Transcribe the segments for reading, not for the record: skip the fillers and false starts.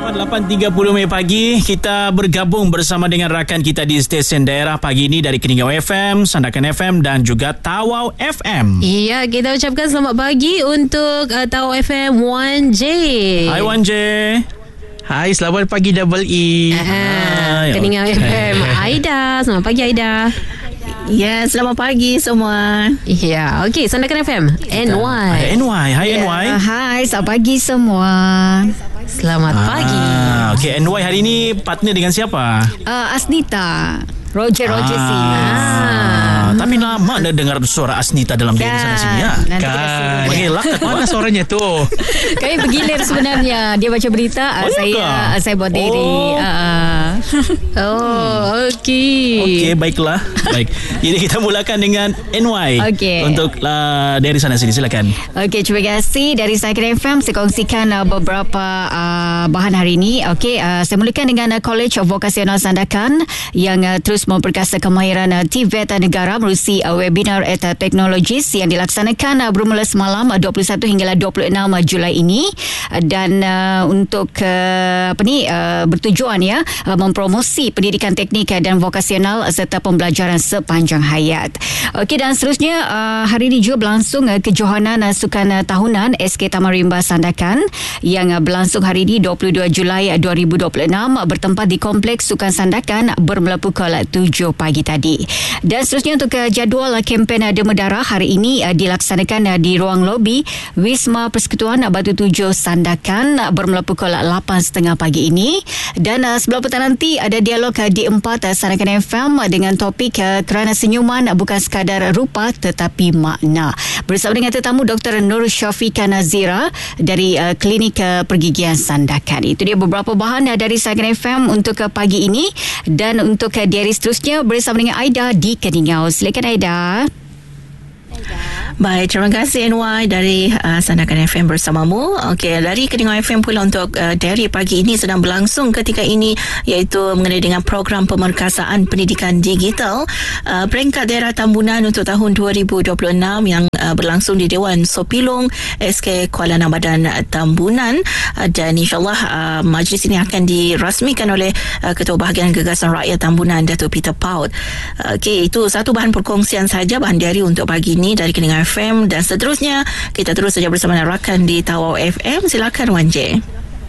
tepat 8.30 pagi, kita bergabung bersama dengan rakan kita di stesen daerah pagi ini dari Keningau FM, Sandakan FM dan juga Tawau FM. Iya, kita ucapkan selamat pagi untuk Tawau FM 1J. Hai 1J. Hai, selamat pagi Double E. Keningau FM. Aida, selamat pagi Aida. Ya, selamat pagi semua. Ya, okey, Sandakan FM NY. NY, hai NY. Hai, selamat pagi semua. Selamat pagi. Okey, NY hari ini partner dengan siapa? Asnita Roger C. Tapi lama dah dengar suara Asnita dalam diri sana sini ya. Mengelak mana suaranya tu? Kami bergilir sebenarnya. Dia baca berita, saya buat diri. Okey. Okey, baiklah. Baik. Jadi kita mulakan dengan NY. Okey. Untuk dari sana sini, silakan. Okey, terima kasih. Dari Sandakan FM saya kongsikan beberapa bahan hari ini. Okey, saya mulakan dengan College of Vocational Sandakan yang terus memperkasa kemahiran TVET negara melalui webinar Technologies yang dilaksanakan bermula semalam 21 hingga 26 Julai ini, dan untuk bertujuan mempromosi pendidikan teknik dan vokasional serta pembelajaran sepanjang hayat. Okey, dan seterusnya hari ini juga berlangsung kejohanan sukan tahunan SK Taman Rimba Sandakan yang berlangsung hari ini 22 Julai 2026 bertempat di Kompleks Sukan Sandakan bermula pukul 7 pagi tadi. Dan seterusnya untuk jadual kempen Dema Darah hari ini dilaksanakan di ruang lobi Wisma Persekutuan Batu Tujuh Sandakan bermula pukul 8.30 pagi ini. Dan sebelum petang nanti ada dialog di 4 Sandakan FM dengan topik kerana senyuman bukan sekadar rupa tetapi makna, bersama dengan tetamu Dr. Nur Syafiqah Nazira dari Klinik Pergigian Sandakan. Itu dia beberapa bahan dari Sandakan FM untuk pagi ini. Dan untuk diari seterusnya bersama dengan Aida di Keningau. Silakan Aida. Baik, terima kasih NY dari Sandakan FM bersamamu. Okey, dari Keningau FM pula untuk dari pagi ini sedang berlangsung ketika ini, iaitu mengenai dengan program pemerkasaan pendidikan digital peringkat daerah Tambunan untuk tahun 2026 yang berlangsung di Dewan Sopilong SK Kuala Nabadan Tambunan, dan insyaAllah majlis ini akan dirasmikan oleh Ketua Bahagian Gagasan Rakyat Tambunan, Datuk Peter Paut. Okey, itu satu bahan perkongsian saja, bahan diari untuk pagi ini dari Keningau FM. Dan seterusnya kita terus saja bersama rakan di Tawau FM. Silakan Wan J.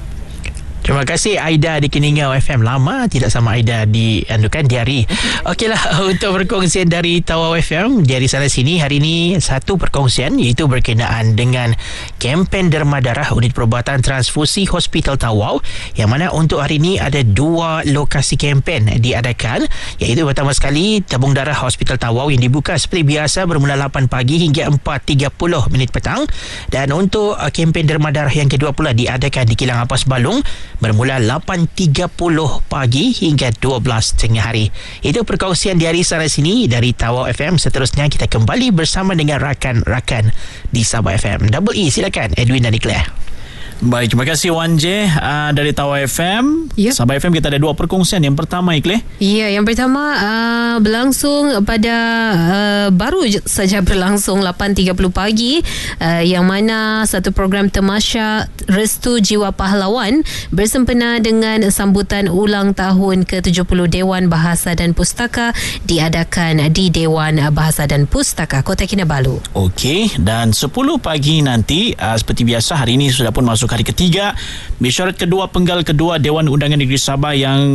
Terima kasih Aida di Keningau FM. Lama tidak sama Aida di diari. Okeylah, untuk perkongsian dari Tawau FM dari sana sini hari ini, satu perkongsian iaitu berkenaan dengan kempen derma darah unit perubatan transfusi Hospital Tawau, yang mana untuk hari ini ada dua lokasi kempen diadakan, iaitu pertama sekali tabung darah Hospital Tawau yang dibuka seperti biasa bermula 8 pagi hingga 4.30 petang, dan untuk kempen derma darah yang kedua pula diadakan di Kilang Apas Balung bermula 8.30 pagi hingga 12 tengah hari. Itu perkongsian di hari sana sini dari Tawau FM. Seterusnya kita kembali bersama dengan rakan-rakan di Sabah FM. Double E, silakan Edwin dan Claire. Baik, terima kasih 1J dari Tawau FM. Yep. Sabah FM kita ada dua perkongsian. Yang pertama, Ikhlas. Ya, yang pertama berlangsung pada baru saja berlangsung 8.30 pagi, yang mana satu program Temasya Restu Jiwa Pahlawan bersempena dengan sambutan ulang tahun ke-70 Dewan Bahasa dan Pustaka diadakan di Dewan Bahasa dan Pustaka Kota Kinabalu. Okey, dan 10 pagi nanti seperti biasa hari ini sudah pun masuk hari ketiga mesyuarat kedua penggal kedua Dewan Undangan Negeri Sabah yang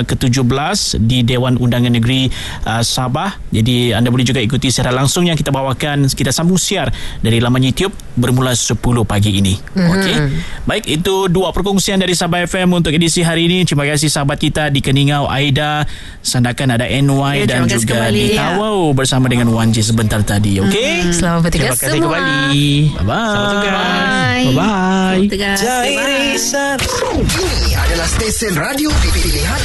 ke-17 di Dewan Undangan Negeri Sabah. Jadi anda boleh juga ikuti secara langsung yang kita bawakan, kita sambung siar dari laman YouTube bermula 10 pagi ini. Okey. Baik, itu dua perkongsian dari Sabah FM untuk edisi hari ini. Terima kasih sahabat kita di Keningau, Aida, Sandakan ada NY dan juga di Tawau bersama dengan 1J sebentar tadi. Okey. Selamat bertugas Terima kasih semua. kembali. Bye-bye. Selamat tugas. Bye. Bye-bye. Ini adalah stesen radio pilihan